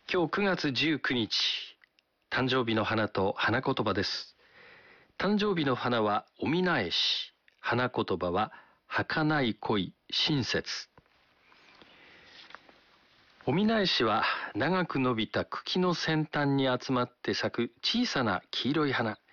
今日9月19日、誕生日の花と花言葉です。誕生日の花はおみなえし、花言葉は儚い恋親切。おみなえしは長く伸びた茎の先端に集まって咲く小さな黄色い花。